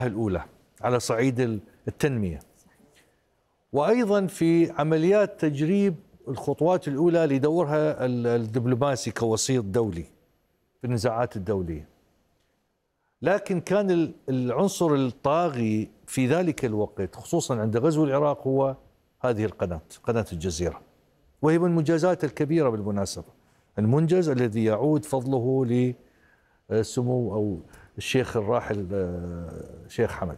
الأولى على صعيد التنمية، وأيضا في عمليات تجريب الخطوات الأولى لدورها الدبلوماسي كوسيط دولي في النزاعات الدولية. لكن كان العنصر الطاغي في ذلك الوقت خصوصا عند غزو العراق هو هذه قناة الجزيرة، وهي من المنجزات الكبيرة بالمناسبة، المنجز الذي يعود فضله لسمو أو الشيخ الراحل شيخ حمد.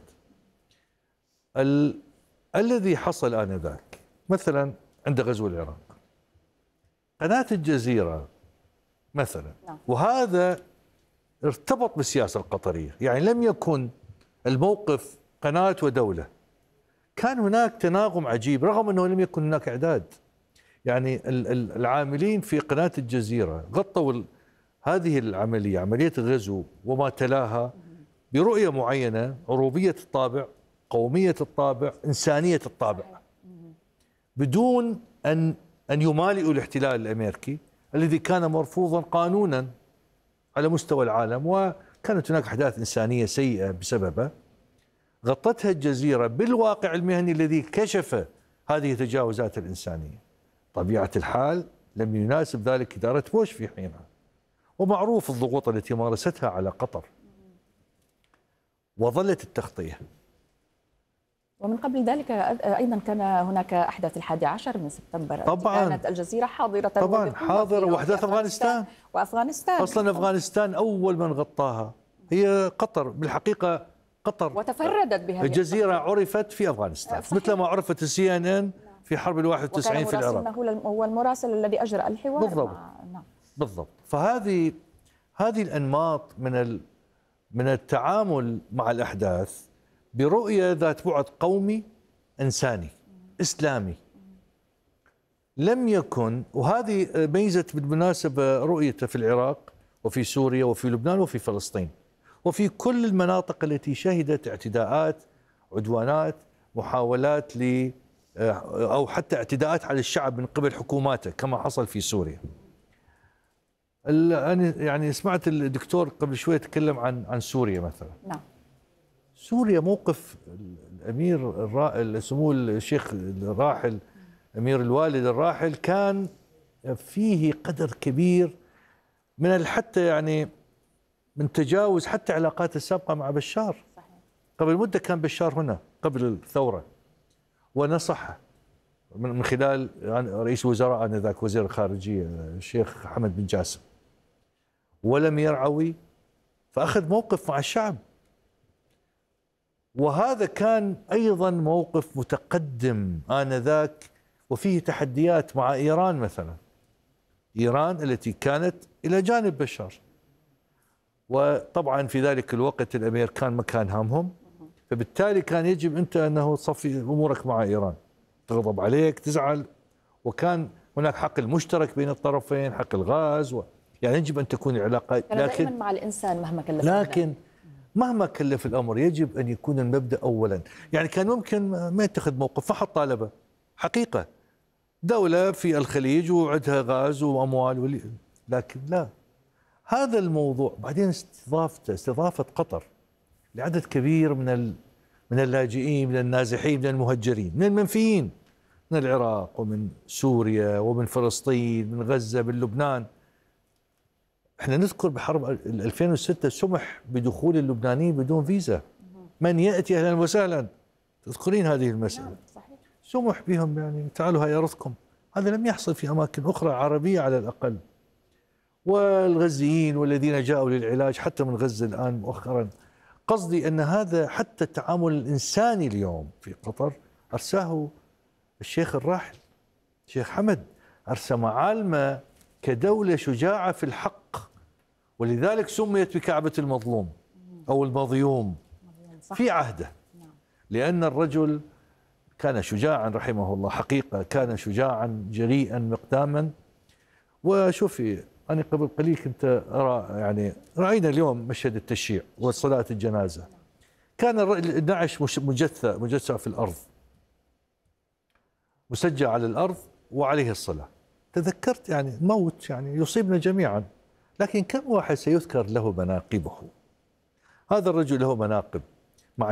الذي حصل آنذاك مثلا عند غزو العراق قناة الجزيرة مثلا، وهذا ارتبط بالسياسة القطرية، يعني لم يكن الموقف قناة ودولة، كان هناك تناغم عجيب رغم أنه لم يكن هناك إعداد. يعني العاملين في قناة الجزيرة غطوا هذه العملية، عملية الغزو وما تلاها، برؤية معينة، عروبية الطابع، قومية الطابع، إنسانية الطابع، بدون أن يمالئوا الاحتلال الأمريكي الذي كان مرفوضا قانونا على مستوى العالم، وكانت هناك أحداث إنسانية سيئة بسببه. غطتها الجزيرة بالواقع المهني الذي كشف هذه التجاوزات الإنسانية. طبيعة الحال لم يناسب ذلك إدارة بوش في حينها، ومعروف الضغوط التي مارستها على قطر، وظلت التغطية. ومن قبل ذلك أيضا كان هناك أحداث 11 من سبتمبر، طبعا كانت الجزيرة حاضرة، طبعا حاضرة، وأحداث أفغانستان، أصلا أفغانستان أول من غطاها هي قطر، بالحقيقة قطر وتفردت بها الجزيرة، عرفت في أفغانستان مثل ما عرفت CNN في حرب ال91 في العراق، هو المراسل الذي أجرى الحوار بالضبط. بالضبط. فهذه الأنماط من التعامل مع الأحداث برؤية ذات بعد قومي إنساني إسلامي لم يكن، وهذه ميزت بالمناسبة رؤيته في العراق وفي سوريا وفي لبنان وفي فلسطين وفي كل المناطق التي شهدت اعتداءات، عدوانات، محاولات أو حتى اعتداءات على الشعب من قبل حكوماته كما حصل في سوريا. أنا يعني سمعت الدكتور قبل شوية تكلم عن سوريا مثلا. نعم. سوريا موقف الأمير سمو الشيخ الراحل أمير الوالد الراحل كان فيه قدر كبير من حتى يعني من تجاوز حتى علاقاته السابقة مع بشار. صحيح. قبل مدة كان بشار هنا قبل الثورة ونصحه من خلال رئيس وزراء آنذاك وزير الخارجية الشيخ حمد بن جاسم، ولم يرعوي فأخذ موقف مع الشعب. وهذا كان أيضا موقف متقدم آنذاك، وفيه تحديات مع إيران مثلا، إيران التي كانت إلى جانب بشار، وطبعا في ذلك الوقت الأمريكان ما كان هامهم، فبالتالي كان يجب أنت أنه تصفي أمورك مع إيران، تغضب عليك، تزعل، وكان هناك حق المشترك بين الطرفين، حق الغاز يعني يجب أن تكون العلاقات، لكن دائما مع الإنسان مهما كلف، لكن مهما كلف الأمر يجب أن يكون المبدأ أولا. يعني كان ممكن ما يتخذ موقف، فحط طالبه حقيقة دولة في الخليج وعندها غاز وأموال لكن لا، هذا الموضوع. بعدين استضافة قطر لعدد كبير من اللاجئين، من النازحين، من المهجرين، من المنفيين، من العراق ومن سوريا ومن فلسطين، من غزة، من لبنان. احنا نذكر بحرب 2006 سمح بدخول اللبنانيين بدون فيزا، من يأتي أهلا وسهلا، تذكرين هذه المسألة؟ صحيح. سمح بهم، يعني تعالوا هاي أرضكم. هذا لم يحصل في أماكن أخرى عربية على الأقل. والغزيين والذين جاءوا للعلاج حتى من غزة الآن مؤخرا. قصدي أن هذا حتى التعامل الإنساني اليوم في قطر أرساه الشيخ الراحل الشيخ حمد، أرسى معالمة كدولة شجاعة في الحق، ولذلك سميت بكعبة المظلوم أو المظيوم في عهده، لأن الرجل كان شجاعا رحمه الله، حقيقة كان شجاعا جريئا مقداما. وشوفي أنا قبل قليل كنت أرى، يعني رأينا اليوم مشهد التشييع وصلاة الجنازة، كان النعش مجثى في الأرض، مسجع على الأرض وعليه الصلاة. تذكرت يعني الموت يعني يصيبنا جميعا، لكن كم واحد سيذكر له مناقبه؟ هذا الرجل له مناقب